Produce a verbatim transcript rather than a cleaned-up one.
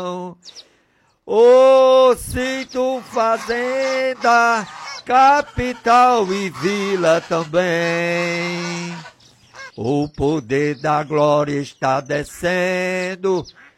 Ô, sinto fazenda, capital e vila também. O poder da glória está descendo